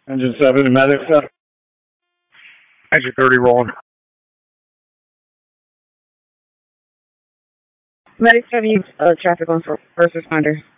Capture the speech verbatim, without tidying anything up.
Engine seven, medic seven. Engine thirty rolling. Medic seven, uh, traffic on for first responders.